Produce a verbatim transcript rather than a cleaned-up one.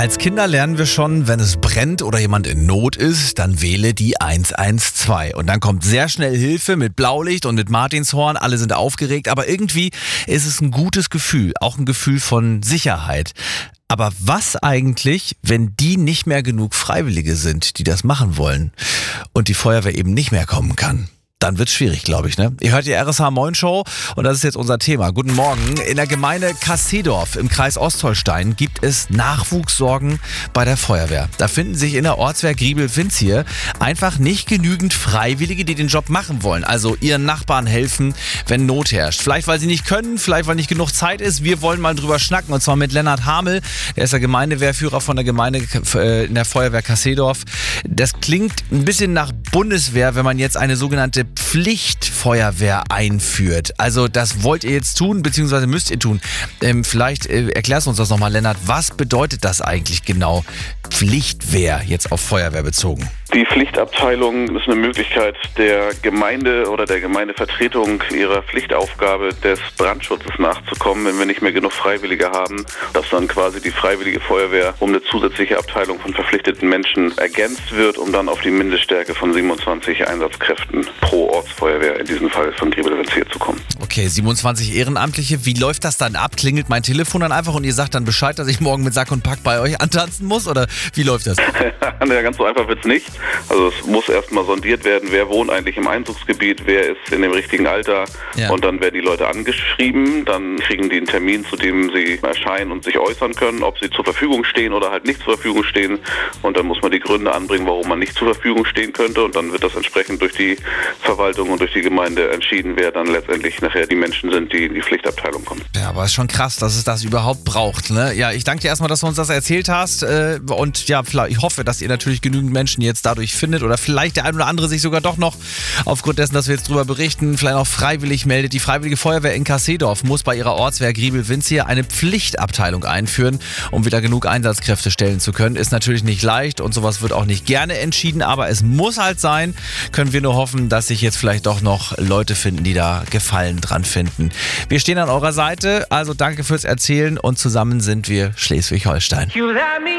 Als Kinder lernen wir schon, wenn es brennt oder jemand in Not ist, dann wähle die eins eins zwei. Und dann kommt sehr schnell Hilfe mit Blaulicht und mit Martinshorn. Alle sind aufgeregt, aber irgendwie ist es ein gutes Gefühl, auch ein Gefühl von Sicherheit. Aber was eigentlich, wenn die nicht mehr genug Freiwillige sind, die das machen wollen und die Feuerwehr eben nicht mehr kommen kann? Dann wird's schwierig, glaube ich, ne? Ihr hört die R S H Moin Show und das ist jetzt unser Thema. Guten Morgen. In der Gemeinde Kassedorf im Kreis Ostholstein gibt es Nachwuchssorgen bei der Feuerwehr. Da finden sich in der Ortswehr Griebel-Winzhier einfach nicht genügend Freiwillige, die den Job machen wollen. Also ihren Nachbarn helfen, wenn Not herrscht. Vielleicht, weil sie nicht können, vielleicht, weil nicht genug Zeit ist. Wir wollen mal drüber schnacken und zwar mit Lennart Hamel. Der ist der Gemeindewehrführer von der Gemeinde in der Feuerwehr Kassedorf. Das klingt ein bisschen nach Bundeswehr, wenn man jetzt eine sogenannte Pflichtfeuerwehr einführt. Also das wollt ihr jetzt tun, beziehungsweise müsst ihr tun. Ähm, vielleicht äh, erklärst du uns das nochmal, Lennart. Was bedeutet das eigentlich genau? Pflichtwehr, jetzt auf Feuerwehr bezogen. Die Pflichtabteilung ist eine Möglichkeit der Gemeinde oder der Gemeindevertretung ihrer Pflichtaufgabe des Brandschutzes nachzukommen, wenn wir nicht mehr genug Freiwillige haben, dass dann quasi die Freiwillige Feuerwehr um eine zusätzliche Abteilung von verpflichteten Menschen ergänzt wird, um dann auf die Mindeststärke von siebenundzwanzig Einsatzkräften pro Ortsfeuerwehr, in diesem Fall von Griebel-Winzhier, zu kommen. Okay, siebenundzwanzig Ehrenamtliche. Wie läuft das dann ab? Klingelt mein Telefon dann einfach und ihr sagt dann Bescheid, dass ich morgen mit Sack und Pack bei euch antanzen muss? Oder wie läuft das? Ja, ganz so einfach wird's nicht. Also es muss erstmal sondiert werden, wer wohnt eigentlich im Einzugsgebiet, wer ist in dem richtigen Alter. Ja. Und dann werden die Leute angeschrieben, dann kriegen die einen Termin, zu dem sie erscheinen und sich äußern können, ob sie zur Verfügung stehen oder halt nicht zur Verfügung stehen. Und dann muss man die Gründe anbringen, warum man nicht zur Verfügung stehen könnte. Und dann wird das entsprechend durch die Verwaltung und durch die Gemeinde entschieden, wer dann letztendlich nachher die Menschen sind, die in die Pflichtabteilung kommen. Ja, aber es ist schon krass, dass es das überhaupt braucht, ne? Ja, ich danke dir erstmal, dass du uns das erzählt hast. Und ja, ich hoffe, dass ihr natürlich genügend Menschen jetzt dadurch findet oder vielleicht der ein oder andere sich sogar doch noch aufgrund dessen, dass wir jetzt drüber berichten, vielleicht auch freiwillig meldet. Die Freiwillige Feuerwehr in Kassedorf muss bei ihrer Ortswehr Griebel-Winzhier eine Pflichtabteilung einführen, um wieder genug Einsatzkräfte stellen zu können. Ist natürlich nicht leicht und sowas wird auch nicht gerne entschieden, aber es muss halt sein. Können wir nur hoffen, dass sich jetzt vielleicht doch noch Leute finden, die da Gefallen dran finden. Wir stehen an eurer Seite, also danke fürs Erzählen und zusammen sind wir Schleswig-Holstein.